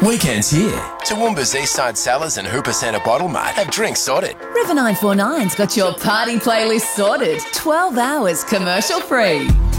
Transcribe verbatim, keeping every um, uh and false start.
Weekends here. Toowoomba's Eastside Cellars and Hooper Centre Bottle Mart have drinks sorted. River nine four nine's got your party playlist sorted. twelve hours commercial free.